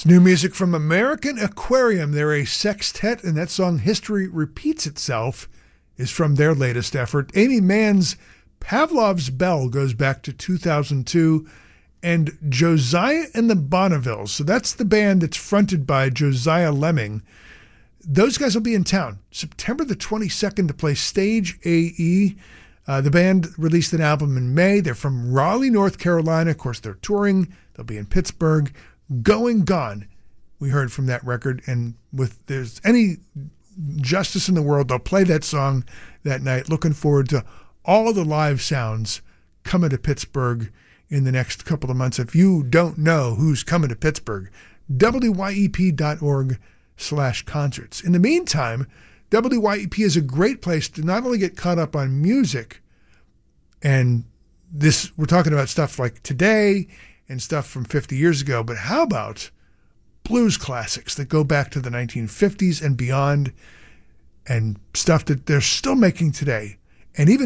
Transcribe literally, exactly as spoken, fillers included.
It's new music from American Aquarium. They're a sextet, and that song, History Repeats Itself, is from their latest effort. Amy Mann's Pavlov's Bell goes back to two thousand two, and Josiah and the Bonnevilles. So that's the band that's fronted by Josiah Lemming. Those guys will be in town September the twenty-second to play Stage A E. Uh, the band released an album in May. They're from Raleigh, North Carolina. Of course, they're touring. They'll be in Pittsburgh. Going Gone, we heard from that record. And with there's any justice in the world, they'll play that song that night. Looking forward to all the live sounds coming to Pittsburgh in the next couple of months. If you don't know who's coming to Pittsburgh, W Y E P dot org slash concerts. In the meantime, W Y E P is a great place to not only get caught up on music, and this, we're talking about stuff like today and stuff from fifty years ago, but how about blues classics that go back to the nineteen fifties and beyond, and stuff that they're still making today, and even